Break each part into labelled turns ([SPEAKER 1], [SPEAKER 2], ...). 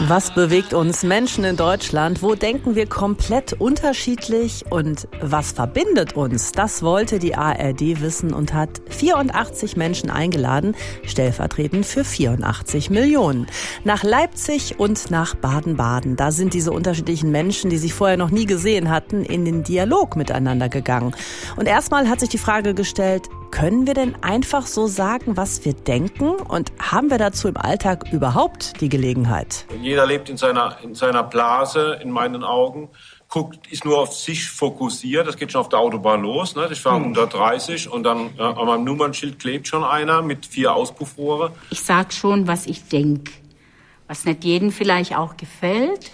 [SPEAKER 1] Was bewegt uns Menschen in Deutschland? Wo denken wir komplett unterschiedlich? Und was verbindet uns? Das wollte die ARD wissen und hat 84 Menschen eingeladen, stellvertretend für 84 Millionen. Nach Leipzig und nach Baden-Baden. Da sind diese unterschiedlichen Menschen, die sich vorher noch nie gesehen hatten, in den Dialog miteinander gegangen. Und erstmal hat sich die Frage gestellt, können wir denn einfach so sagen, was wir denken? Und haben wir dazu im Alltag überhaupt die Gelegenheit?
[SPEAKER 2] Jeder lebt in seiner Blase, in meinen Augen, ist nur auf sich fokussiert. Das geht schon auf der Autobahn los. Ne? Ich fahre 130 und dann an meinem Nummernschild klebt schon einer mit 4 Auspuffrohre.
[SPEAKER 3] Ich sag schon, was ich denke. Was nicht jedem vielleicht auch gefällt,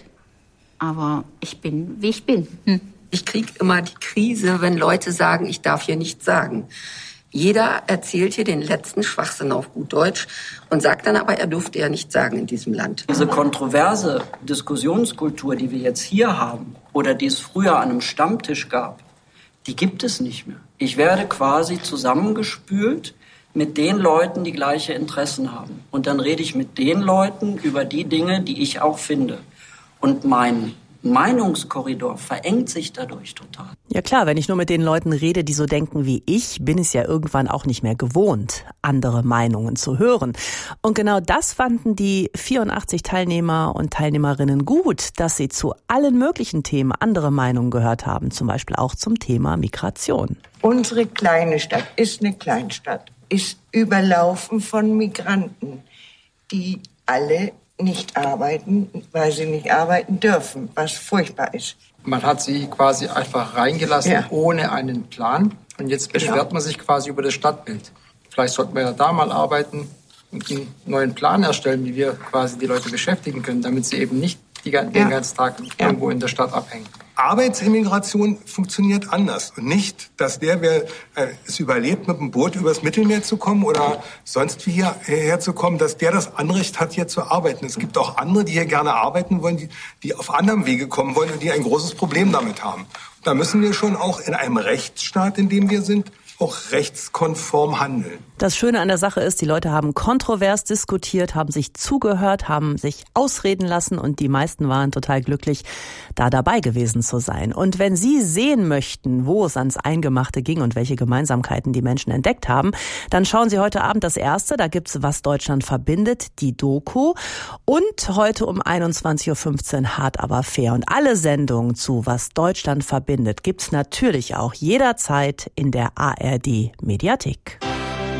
[SPEAKER 3] aber ich bin, wie ich bin.
[SPEAKER 4] Ich kriege immer die Krise, wenn Leute sagen, ich darf hier nichts sagen. Jeder erzählt hier den letzten Schwachsinn auf gut Deutsch und sagt dann aber, er durfte ja nichts sagen in diesem Land.
[SPEAKER 5] Diese kontroverse Diskussionskultur, die wir jetzt hier haben oder die es früher an einem Stammtisch gab, die gibt es nicht mehr. Ich werde quasi zusammengespült mit den Leuten, die gleiche Interessen haben. Und dann rede ich mit den Leuten über die Dinge, die ich auch finde. Und mein Meinungskorridor verengt sich dadurch total.
[SPEAKER 1] Ja klar, wenn ich nur mit den Leuten rede, die so denken wie ich, bin es ja irgendwann auch nicht mehr gewohnt, andere Meinungen zu hören. Und genau das fanden die 84 Teilnehmer und Teilnehmerinnen gut, dass sie zu allen möglichen Themen andere Meinungen gehört haben, zum Beispiel auch zum Thema Migration.
[SPEAKER 6] Unsere kleine Stadt ist eine Kleinstadt, ist überlaufen von Migranten, die alle nicht arbeiten, weil sie nicht arbeiten dürfen, was furchtbar ist.
[SPEAKER 7] Man hat sie quasi einfach reingelassen, ohne einen Plan. Und jetzt beschwert man sich quasi über das Stadtbild. Vielleicht sollten wir ja da mal arbeiten und einen neuen Plan erstellen, wie wir quasi die Leute beschäftigen können, damit sie eben nicht den ganzen Tag irgendwo in der Stadt abhängen.
[SPEAKER 8] Arbeitsimmigration funktioniert anders. Und nicht, dass wer es überlebt, mit dem Boot übers Mittelmeer zu kommen oder sonst wie hierher zu kommen, dass der das Anrecht hat, hier zu arbeiten. Es gibt auch andere, die hier gerne arbeiten wollen, die auf anderem Wege kommen wollen und die ein großes Problem damit haben. Und da müssen wir schon auch in einem Rechtsstaat, in dem wir sind, auch rechtskonform handeln.
[SPEAKER 1] Das Schöne an der Sache ist, die Leute haben kontrovers diskutiert, haben sich zugehört, haben sich ausreden lassen und die meisten waren total glücklich, da dabei gewesen zu sein. Und wenn Sie sehen möchten, wo es ans Eingemachte ging und welche Gemeinsamkeiten die Menschen entdeckt haben, dann schauen Sie heute Abend das Erste. Da gibt's Was Deutschland verbindet, die Doku. Und heute um 21.15 Uhr Hart aber fair. Und alle Sendungen zu Was Deutschland verbindet gibt's natürlich auch jederzeit in der ARD Mediathek.